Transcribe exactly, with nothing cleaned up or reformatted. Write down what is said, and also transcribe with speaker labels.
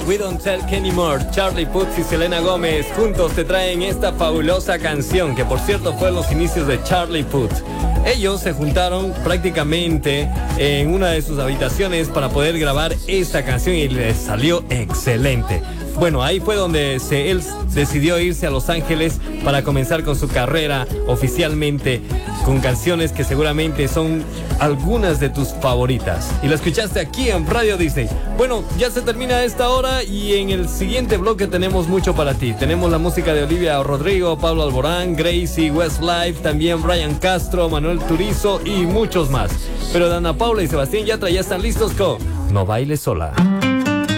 Speaker 1: We Don't Talk Anymore. Charlie Puth y Selena Gómez juntos te traen esta fabulosa canción, que por cierto fue los inicios de Charlie Puth. Ellos se juntaron prácticamente en una de sus habitaciones para poder grabar esta canción y les salió excelente. Bueno, ahí fue donde se, él decidió irse a Los Ángeles para comenzar con su carrera oficialmente, con canciones que seguramente son algunas de tus favoritas. Y la escuchaste aquí en Radio Disney. Bueno, ya se termina esta hora y en el siguiente bloque tenemos mucho para ti. Tenemos la música de Olivia Rodrigo, Pablo Alborán, Gracie, Westlife, también Brian Castro, Manuel Turizo y muchos más. Pero Dana Paula y Sebastián Yatra ya están listos con No Bailes Sola.